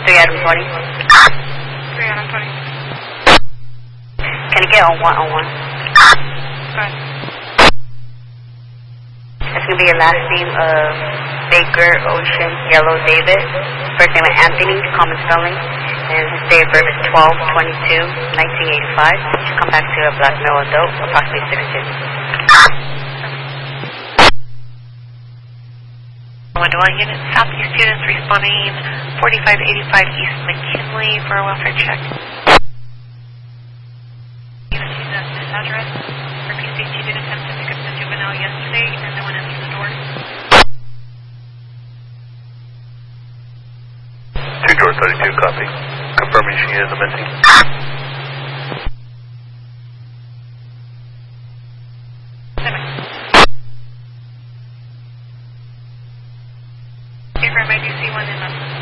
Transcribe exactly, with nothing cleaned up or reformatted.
three Adam twenty. three Adam twenty. Can you get on one on one? Fine. That's going to be your last name of Baker, Ocean, Yellow, David. First name is Anthony, common spelling. And his date of birth is twelve twenty-two nineteen eighty-five. Should come back to a black male adult, approximately sixteen. one to one unit, Southeast students responding forty-five eighty-five East McKinley for a welfare check. Unit two, that's this address. For P C T did attempt to pick up the juvenile yesterday and no one answered the door. two George thirty-two, copy. Confirming she is missing. Confirm I do see one in the